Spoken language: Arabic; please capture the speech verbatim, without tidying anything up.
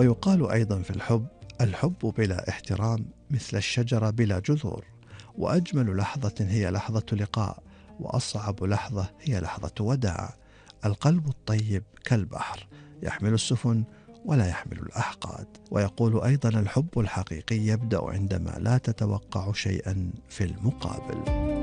ويقال أيضا في الحب: الحب بلا احترام مثل الشجرة بلا جذور، وأجمل لحظة هي لحظة لقاء، وأصعب لحظة هي لحظة وداع. القلب الطيب كالبحر، يحمل السفن ولا يحمل الأحقاد. ويقول أيضا: الحب الحقيقي يبدأ عندما لا تتوقع شيئا في المقابل.